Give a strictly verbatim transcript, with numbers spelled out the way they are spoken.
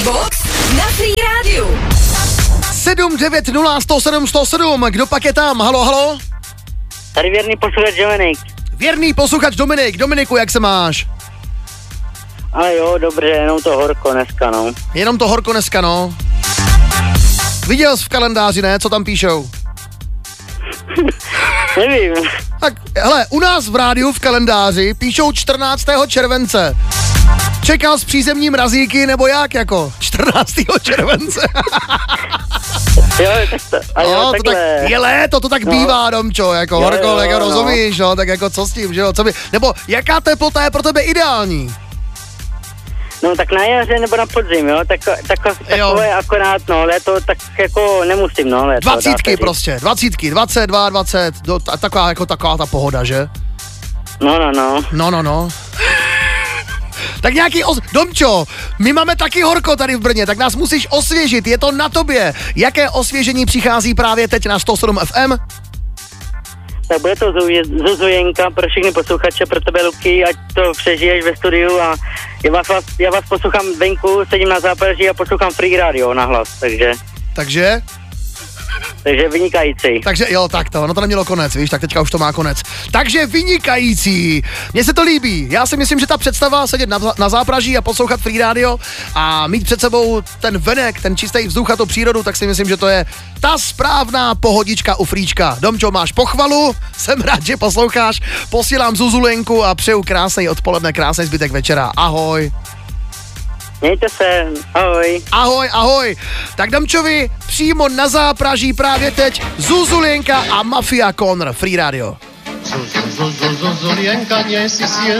Box na Free Rádiu. sedm devět nula sto sedm sto sedm, kdo pak je tam? Halo, halo? Tady věrný posluchač Dominik. Věrný posluchač Dominik. Dominiku, jak se máš? A jo, dobře, jenom to horko dneska, no. Jenom to horko dneska, no. Viděl jsi v kalendáři, ne? Co tam píšou? Nevím. Tak, hele, u nás v rádiu v kalendáři píšou čtrnáctého července. Čekal s přízemní mrazíky, nebo jak, jako? čtrnáctého července. Jo, tak to, a jo, no, to tak takhle. je léto, to tak No. bývá, Domčo, jako Jo, horko, jo, jako no. rozumíš, no, tak jako co s tím, že jo, co by, nebo jaká teplota je pro tebe ideální? No tak na jaře nebo na podzim, jo, tak, tak, takové akorát, no, léto, tak jako nemusím, no, léto. Dvacítky prostě, dvacítky, dvacet dva, dvacet, do, ta, taková, jako taková ta pohoda, že? No, no, no. No, no, no. Tak nějaký os... Domčo, my máme taky horko tady v Brně, tak nás musíš osvěžit, je to na tobě. Jaké osvěžení přichází právě teď na sto sedm F M? Tak bude to Zuzujenka pro všechny posluchače, pro tebe, Luky, ať to přežiješ ve studiu a já vás, vás, já vás poslouchám venku, sedím na zápraží a poslouchám Free Radio na hlas, takže... Takže? Takže vynikající. Takže jo, tak to, no to nemělo konec, víš, tak teďka už to má konec. Takže vynikající, mně se to líbí, já si myslím, že ta představa sedět na, na zápraží a poslouchat Free Radio a mít před sebou ten venek, ten čistý vzduch a tu přírodu, tak si myslím, že to je ta správná pohodička u Fríčka. Domčo, máš pochvalu, jsem rád, že posloucháš, posílám Zuzulenku a přeju krásný odpoledne, krásný zbytek večera, ahoj. Mějte se, ahoj. Ahoj, ahoj. Tak Domčovi přímo na zápraží právě teď Zuzulienka a Mafia Connor, Free Radio. Zuzulienka, nie si